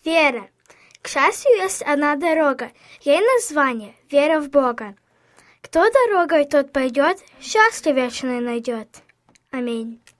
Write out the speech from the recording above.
Вера. К счастью есть одна дорога, ей название — вера в Бога. Кто дорогой, тот пойдет, счастье вечное найдет. Аминь.